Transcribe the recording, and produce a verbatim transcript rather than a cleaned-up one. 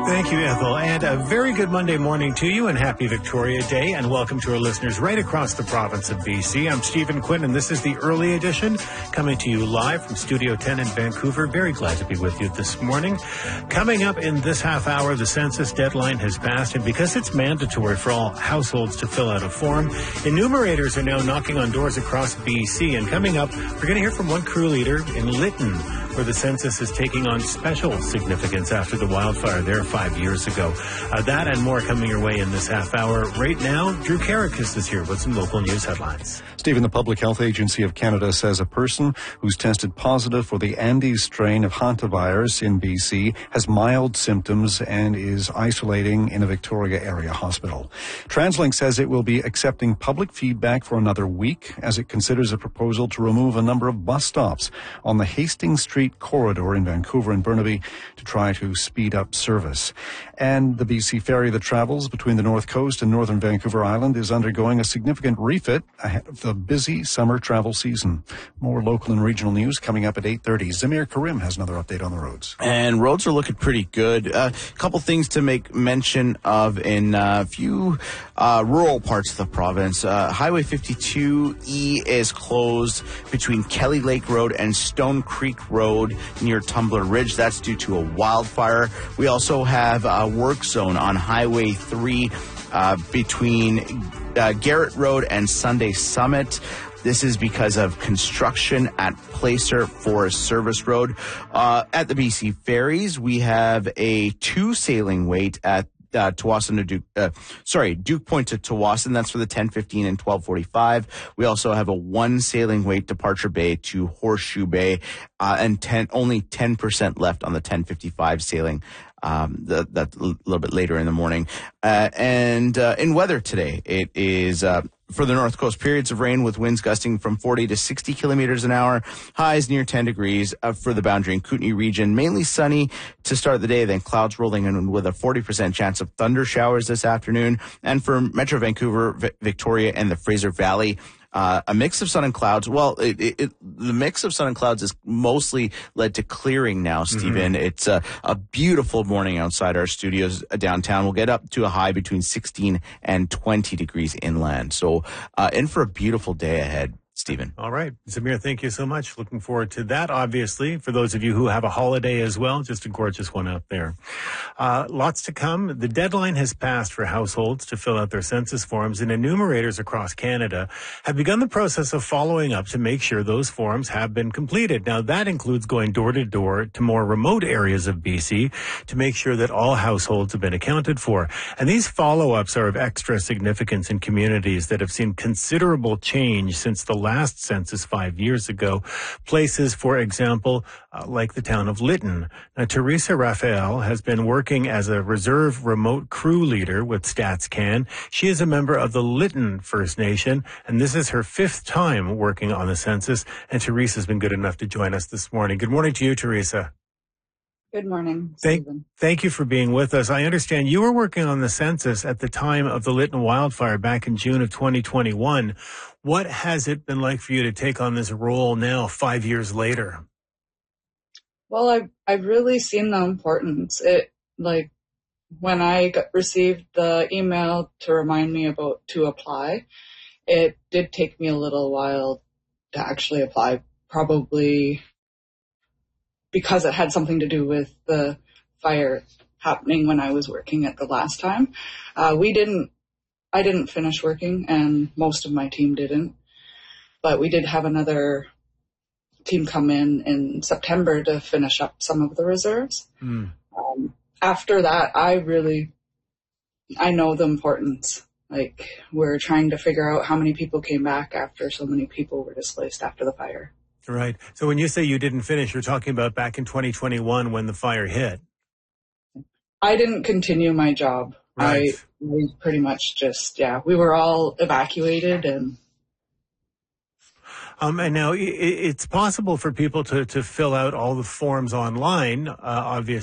Thank you, Ethel, and a very good Monday morning to you, and happy Victoria Day, and welcome to our listeners right across the province of B C. I'm Stephen Quinn, and this is the early edition, coming to you live from Studio ten in Vancouver. Very glad to be with you this morning. Coming up in this half hour, the census deadline has passed, and because it's mandatory for all households to fill out a form, enumerators are now knocking on doors across B C. And coming up, we're going to hear from one crew leader in Lytton, where the census is taking on special significance after the wildfire there five years ago. Uh, that and more coming your way in this half hour. Right now, Drew Karakas is here with some local news headlines. Stephen, the Public Health Agency of Canada says a person who's tested positive for the Andes strain of hantavirus in B C has mild symptoms and is isolating in a Victoria area hospital. TransLink says it will be accepting public feedback for another week as it considers a proposal to remove a number of bus stops on the Hastings Street corridor in Vancouver and Burnaby to try to speed up service. And the B C ferry that travels between the North Coast and northern Vancouver Island is undergoing a significant refit ahead of the busy summer travel season. More local and regional news coming up at eight thirty. Zamir Karim has another update on the roads. And roads are looking pretty good. A uh, couple things to make mention of in a uh, few uh, rural parts of the province. Uh, Highway fifty-two E is closed between Kelly Lake Road and Stone Creek Road near Tumbler Ridge. That's due to a wildfire. We also have a work zone on Highway three uh, between uh, Garrett Road and Sunday Summit. This is because of construction at Placer Forest Service Road. Uh, at the B C Ferries, we have a two sailing wait at Uh, Tsawwassen to Duke, uh, sorry, Duke Point to Tsawwassen. That's for the ten fifteen and twelve forty-five. We also have a one sailing wait Departure Bay to Horseshoe Bay, uh, and ten, only ten percent left on the ten fifty-five sailing. Um, the, that's a little bit later in the morning. Uh, and, uh, in weather today, it is, uh, for the North Coast, periods of rain with winds gusting from forty to sixty kilometers an hour, highs near ten degrees. Uh, for the Boundary and Kootenay region, mainly sunny to start the day, then clouds rolling in with a forty percent chance of thunder showers this afternoon. And for Metro Vancouver, v- Victoria, and the Fraser Valley, Uh, a mix of sun and clouds. Well, it, it, it, the mix of sun and clouds is mostly led to clearing now, Stephen. Mm-hmm. It's a, a beautiful morning outside our studios downtown. We'll get up to a high between sixteen and twenty degrees inland. So, uh, in for a beautiful day ahead, Stephen. All right. Zamir, thank you so much. Looking forward to that, obviously. For those of you who have a holiday as well, just a gorgeous one out there. Uh, lots to come. The deadline has passed for households to fill out their census forms, and enumerators across Canada have begun the process of following up to make sure those forms have been completed. Now, that includes going door to door to more remote areas of B C to make sure that all households have been accounted for. And these follow-ups are of extra significance in communities that have seen considerable change since the last census five years ago. Places, for example, uh, like the town of Lytton. Now, Teresa Raphael has been working as a reserve remote crew leader with StatsCan. She is a member of the Lytton First Nation, and this is her fifth time working on the census. And Teresa's been good enough to join us this morning. Good morning to you, Teresa. Good morning, thank, Stephen. Thank you for being with us. I understand you were working on the census at the time of the Lytton wildfire back in June of twenty twenty-one. What has it been like for you to take on this role now, five years later? Well, I've, I've really seen the importance. It, like, when I got, received the email to remind me about to apply, it did take me a little while to actually apply, probably because it had something to do with the fire happening when I was working at the last time. Uh, we didn't, I didn't finish working, and most of my team didn't, but we did have another team come in in September to finish up some of the reserves. Mm. Um, after that, I really, I know the importance. Like, we're trying to figure out how many people came back after so many people were displaced after the fire. Right. So when you say you didn't finish, you're talking about back in twenty twenty-one when the fire hit. I didn't continue my job. Right. I we pretty much just, yeah, we were all evacuated and. Um, and now it, it's possible for people to, to fill out all the forms online, uh, obviously.